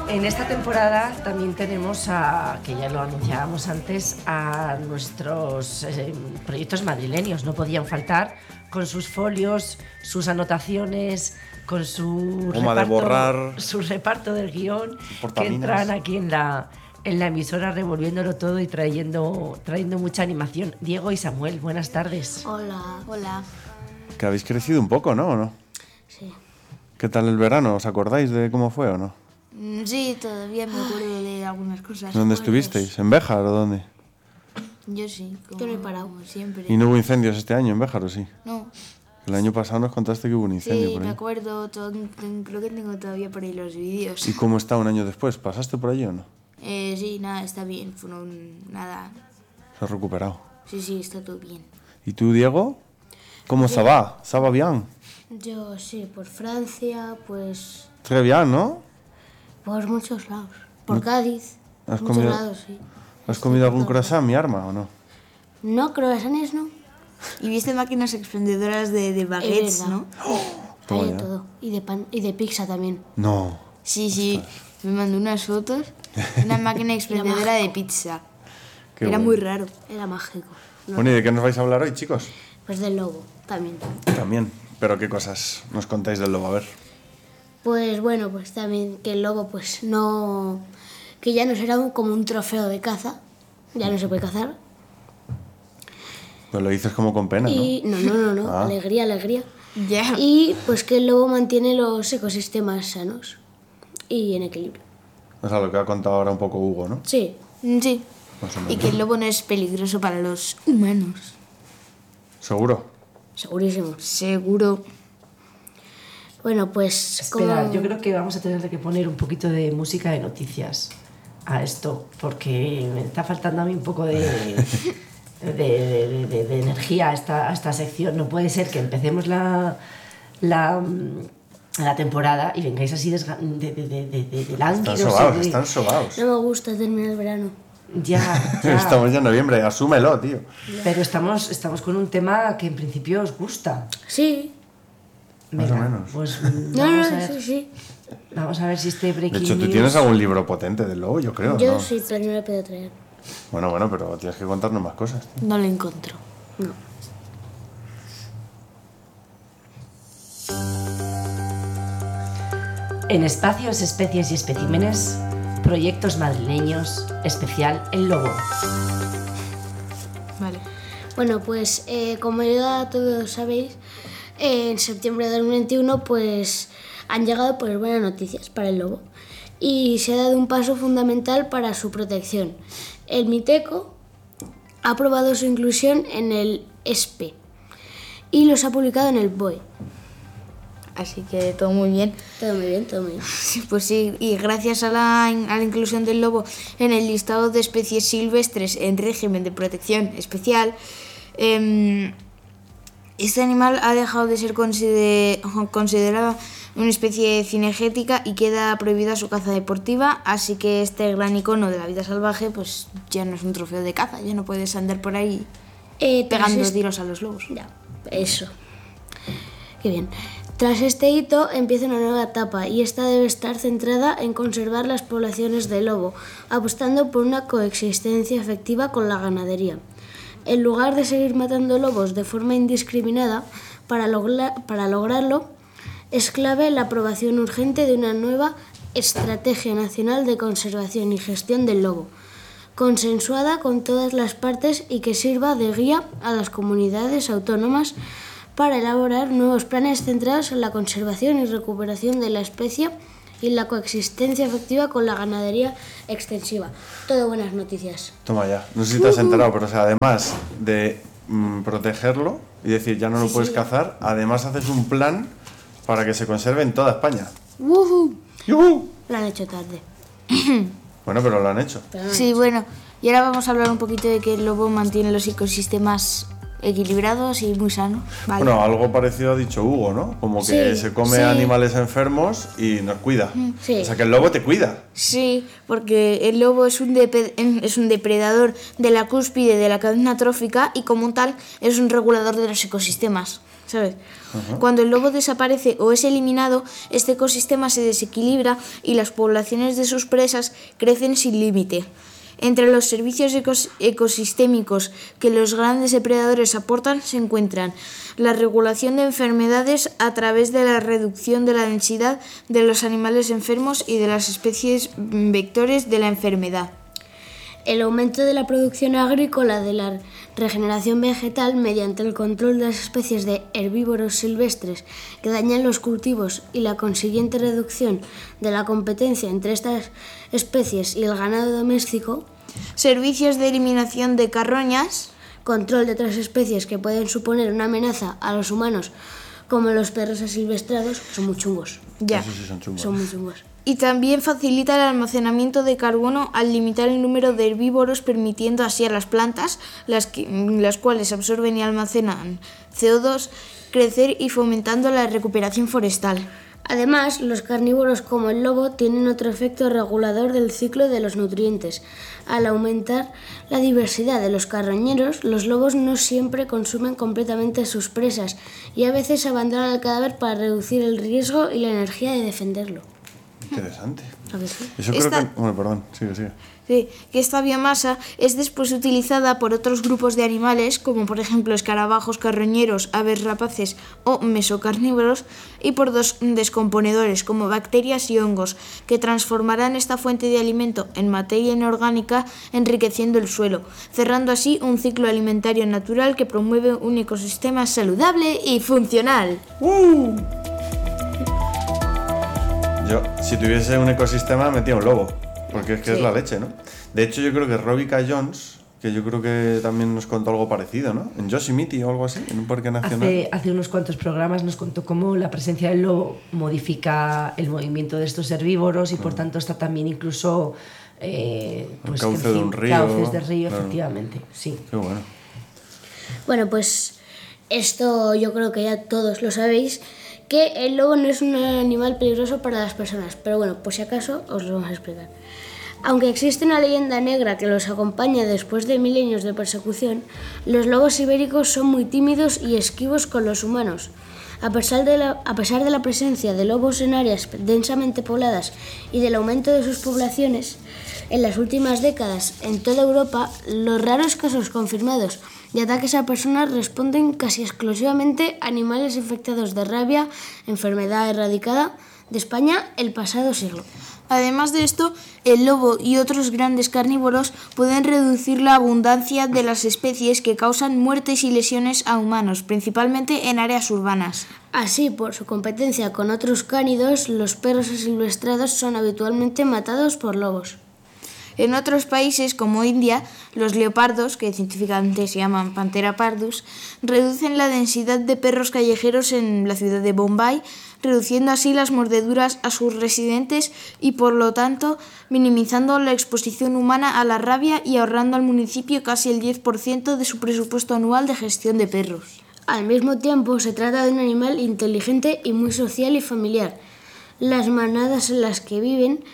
En esta temporada también tenemos que ya lo anunciábamos antes, a nuestros proyectos madrileños. No podían faltar con sus folios, sus anotaciones, con su reparto del guión, que entran aquí en la emisora revolviéndolo todo y trayendo mucha animación. Diego y Samuel, buenas tardes. Hola. Que habéis crecido un poco, ¿no? ¿O no? Sí. ¿Qué tal el verano? ¿Os acordáis de cómo fue o no? Sí, todavía me acuerdo de algunas cosas. ¿Dónde estuvisteis? ¿En Béjar o dónde? Yo sí, como no he parado, como siempre. ¿Y no hubo incendios este año en Béjar o sí? No. El año pasado nos contaste que hubo un incendio Sí, por ahí. me acuerdo, creo que tengo todavía por ahí los vídeos. ¿Y cómo está un año después? ¿Pasaste por allí o no? Sí, nada, está bien, nada. ¿Se ha recuperado? Sí, está todo bien. ¿Y tú, Diego? ¿Cómo se va? ¿Se va bien? Yo sí, por Francia, pues... Très bien, ¿no? Por muchos lados. Por Cádiz, muchos lados, sí. ¿Has comido algún croissant, mi arma, o no? No, croissants no. Y viste máquinas expendedoras de baguettes, ¿no? Toma Hay de ya. todo. Y de pizza también. No. Sí. Me mandó unas fotos. Una máquina expendedora de pizza. Qué Era bueno. muy raro. Era mágico. No. Bueno, ¿y de qué nos vais a hablar hoy, chicos? Pues del lobo, también. También. ¿Pero qué cosas nos contáis del lobo? A ver. Pues bueno, pues también que el lobo pues no... Que ya no será como un trofeo de caza. Ya no se puede cazar. Pues lo dices como con pena, Y no. Ah. Alegría. Ya. Y pues que el lobo mantiene los ecosistemas sanos y en equilibrio. ¿no? O sea, lo que ha contado ahora un poco Hugo, ¿no? Sí. Sí. Más o menos. Y que el lobo no es peligroso para los humanos. ¿Seguro? Segurísimo. Seguro. Bueno, pues... Espera, yo creo que vamos a tener que poner un poquito de música de noticias a esto, porque me está faltando a mí un poco de energía a esta sección. No puede ser que empecemos la temporada y vengáis así de lánguidos. Están sobaos. No me gusta terminar el verano. Ya. Estamos ya en noviembre, asúmelo, tío. Pero estamos con un tema que en principio os gusta. Sí. Más o menos. Pues No, vamos a ver. sí. Vamos a ver si este breaking De hecho, tú news... tienes algún libro potente del lobo, yo creo, Yo ¿no? sí, pero no le puedo traer. Bueno, pero tienes que contarnos más cosas, tío. No lo encontró. No. En espacios, especies y especímenes, proyectos madrileños, especial El Lobo. Vale. Bueno, pues como ya todos sabéis, en septiembre de 2021 pues han llegado pues buenas noticias para el lobo y se ha dado un paso fundamental para su protección. El Miteco ha aprobado su inclusión en el ESPE y los ha publicado en el BOE. Así que todo muy bien. Todo muy bien. Sí, pues sí, y gracias a la inclusión del lobo en el listado de especies silvestres en régimen de protección especial, este animal ha dejado de ser considerada una especie cinegética y queda prohibida su caza deportiva, así que este gran icono de la vida salvaje pues ya no es un trofeo de caza, ya no puedes andar por ahí pegando tiros a los lobos. Ya, eso. Qué bien. Tras este hito empieza una nueva etapa y esta debe estar centrada en conservar las poblaciones de lobo, apostando por una coexistencia efectiva con la ganadería. En lugar de seguir matando lobos de forma indiscriminada, para lograrlo es clave la aprobación urgente de una nueva Estrategia Nacional de Conservación y Gestión del Lobo, consensuada con todas las partes y que sirva de guía a las comunidades autónomas para elaborar nuevos planes centrados en la conservación y recuperación de la especie y la coexistencia efectiva con la ganadería extensiva. Todo buenas noticias. Toma ya. No sé si te has enterado, pero o sea, además de protegerlo y decir ya no lo puedes cazar, además haces un plan para que se conserve en toda España. ¡Woohoo! ¡Yujú! Lo han hecho tarde. Bueno, pero lo han hecho. Sí, bueno, y ahora vamos a hablar un poquito de que el lobo mantiene los ecosistemas equilibrados y muy sanos. Vale. Bueno, algo parecido ha dicho Hugo, ¿no? Como que Sí, se come sí. animales enfermos y nos cuida. Sí. O sea, que el lobo te cuida. Sí, porque el lobo es un depredador de la cúspide de la cadena trófica y como tal es un regulador de los ecosistemas. ¿sabes? Cuando el lobo desaparece o es eliminado, este ecosistema se desequilibra y las poblaciones de sus presas crecen sin límite. Entre los servicios ecosistémicos que los grandes depredadores aportan se encuentran la regulación de enfermedades a través de la reducción de la densidad de los animales enfermos y de las especies vectores de la enfermedad. El aumento de la producción agrícola, de la regeneración vegetal mediante el control de las especies de herbívoros silvestres que dañan los cultivos y la consiguiente reducción de la competencia entre estas especies y el ganado doméstico. Servicios de eliminación de carroñas. Control de otras especies que pueden suponer una amenaza a los humanos, como los perros asilvestrados, que son muy chungos. Ya. Esos sí son chungos. Son muy chungos. Y también facilita el almacenamiento de carbono al limitar el número de herbívoros, permitiendo así a las plantas, las cuales absorben y almacenan CO2, crecer y fomentando la recuperación forestal. Además, los carnívoros como el lobo tienen otro efecto regulador del ciclo de los nutrientes. Al aumentar la diversidad de los carroñeros, los lobos no siempre consumen completamente sus presas y a veces abandonan el cadáver para reducir el riesgo y la energía de defenderlo. Interesante. ¿A que sí? Eso creo que... Bueno, perdón, sigue. Sí, que esta biomasa es después utilizada por otros grupos de animales, como por ejemplo escarabajos, carroñeros, aves rapaces o mesocarnívoros, y por dos descomponedores, como bacterias y hongos, que transformarán esta fuente de alimento en materia inorgánica, enriqueciendo el suelo, cerrando así un ciclo alimentario natural que promueve un ecosistema saludable y funcional. Yo, si tuviese un ecosistema, metía un lobo. Porque es que es la leche, ¿no? De hecho, yo creo que Robica Jones, que yo creo que también nos contó algo parecido, ¿no? En Yosemite o algo así, en un parque nacional. Hace unos cuantos programas nos contó cómo la presencia del lobo modifica el movimiento de estos herbívoros y por tanto está también incluso... pues, cauce de un río. Cauces de río, Claro. efectivamente, sí. Qué bueno. Bueno, pues esto yo creo que ya todos lo sabéis, que el lobo no es un animal peligroso para las personas, pero bueno, por si acaso os lo vamos a explicar. Aunque existe una leyenda negra que los acompaña después de milenios de persecución, los lobos ibéricos son muy tímidos y esquivos con los humanos. A pesar de la presencia de lobos en áreas densamente pobladas y del aumento de sus poblaciones, en las últimas décadas en toda Europa, los raros casos confirmados de ataques a personas responden casi exclusivamente a animales infectados de rabia, enfermedad erradicada de España el pasado siglo. Además de esto, el lobo y otros grandes carnívoros pueden reducir la abundancia de las especies que causan muertes y lesiones a humanos, principalmente en áreas urbanas. Así, por su competencia con otros cánidos, los perros asilvestrados son habitualmente matados por lobos. En otros países, como India, los leopardos, que científicamente se llaman Panthera pardus, reducen la densidad de perros callejeros en la ciudad de Bombay, reduciendo así las mordeduras a sus residentes y, por lo tanto, minimizando la exposición humana a la rabia y ahorrando al municipio casi el 10% de su presupuesto anual de gestión de perros. Al mismo tiempo, se trata de un animal inteligente y muy social y familiar. Las manadas en las que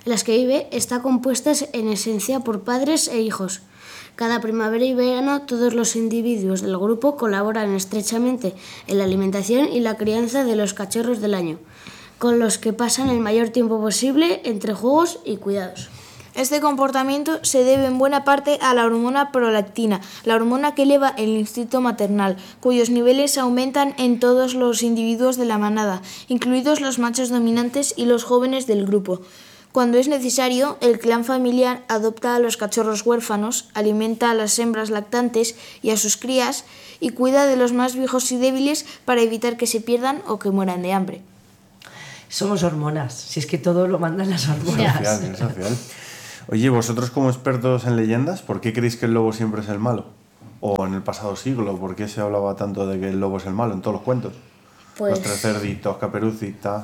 vive están compuestas en esencia por padres e hijos. Cada primavera y verano todos los individuos del grupo colaboran estrechamente en la alimentación y la crianza de los cachorros del año, con los que pasan el mayor tiempo posible entre juegos y cuidados. Este comportamiento se debe en buena parte a la hormona prolactina, la hormona que eleva el instinto maternal, cuyos niveles aumentan en todos los individuos de la manada, incluidos los machos dominantes y los jóvenes del grupo. Cuando es necesario, el clan familiar adopta a los cachorros huérfanos, alimenta a las hembras lactantes y a sus crías y cuida de los más viejos y débiles para evitar que se pierdan o que mueran de hambre. Somos hormonas, si es que todo lo mandan las hormonas. Es social. Oye, vosotros como expertos en leyendas, ¿por qué creéis que el lobo siempre es el malo? O en el pasado siglo, ¿por qué se hablaba tanto de que el lobo es el malo en todos los cuentos? Pues Los tres cerditos, Caperucita...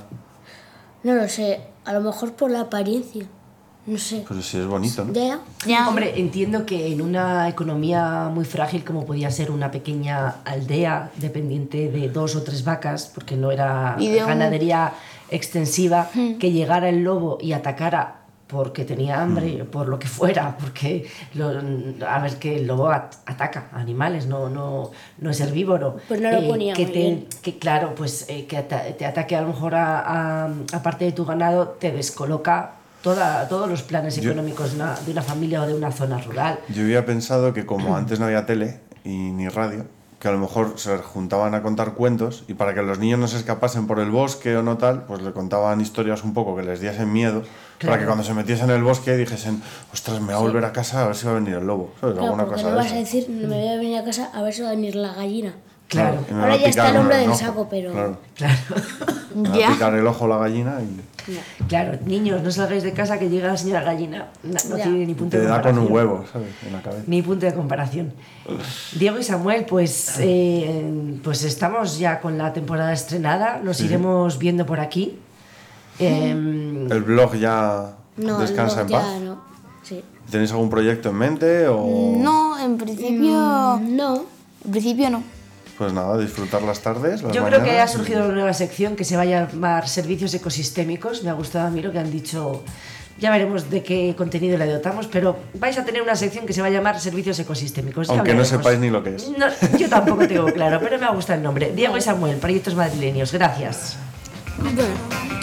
no lo sé, a lo mejor por la apariencia, no sé. Pues sí, es bonito, ¿no? Ya. Hombre, entiendo que en una economía muy frágil como podía ser una pequeña aldea dependiente de 2 o 3 vacas, porque no era Y de ganadería extensiva, que llegara el lobo y atacara porque tenía hambre, por lo que fuera, porque a ver, que el lobo ataca a animales, no es herbívoro. Pues no lo ponía muy bien. Que claro, pues que te ataque a lo mejor a parte de tu ganado, te descoloca todos los planes económicos de una familia o de una zona rural. Yo había pensado que como antes no había tele y ni radio, que a lo mejor se juntaban a contar cuentos y para que los niños no se escapasen por el bosque o no tal, pues le contaban historias un poco que les diesen miedo, para que cuando se metiesen en el bosque dijesen, ostras, me voy a volver a casa a ver si va a venir el lobo, ¿sabes? Claro, Alguna porque cosa no de vas a esas. decir, me voy a venir a casa a ver si va a venir la gallina. Claro. Y me Ahora va a ya está picar el hombre un del ojo. saco, pero... Claro. Claro. Me va a picar el ojo la gallina y Claro, niños, no salgáis de casa que llega la señora gallina. No Ya. tiene ni punto te de da con comparación. un huevo, ¿sabes? En la cabeza. Ni punto de comparación. Diego y Samuel, pues estamos ya con la temporada estrenada. Nos iremos viendo por aquí. ¿El blog ya No, descansa el en blog paz? ya no. Sí. ¿Tenéis algún proyecto en mente o...? No, en principio... No. En principio no. Pues nada, disfrutar las tardes, las Yo creo que ha mañanas. surgido una nueva sección que se va a llamar Servicios Ecosistémicos. Me ha gustado a mí lo que han dicho. Ya veremos de qué contenido le dotamos, pero vais a tener una sección que se va a llamar Servicios Ecosistémicos. Ya Aunque no hablaremos. sepáis ni lo que es. No, yo tampoco tengo claro, pero me ha gustado el nombre. Diego y Samuel, Proyectos Madrileños. Gracias. Bueno.